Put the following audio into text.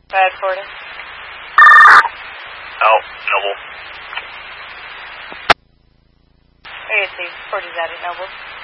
Bad 40. Out, Noble. AAC, 40's out at Noble.